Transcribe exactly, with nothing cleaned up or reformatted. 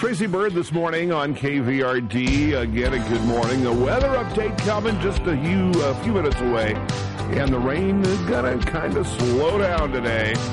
Tracy Bird this morning on K V R D. Again, a good morning. A weather update coming just a few, a few minutes away. And the rain is going to kind of slow down today.